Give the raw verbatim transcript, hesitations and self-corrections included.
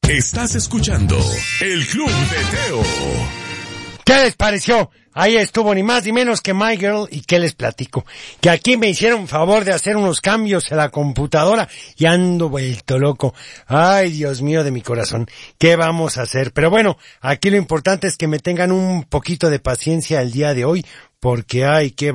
Estás escuchando El Club de Teo. ¿Qué les pareció? Ahí estuvo ni más ni menos que My Girl. ¿Y qué les platico? Que aquí me hicieron favor de hacer unos cambios en la computadora y ando vuelto loco. Ay, Dios mío de mi corazón, ¿qué vamos a hacer? Pero bueno, aquí lo importante es que me tengan un poquito de paciencia el día de hoy, porque ay, qué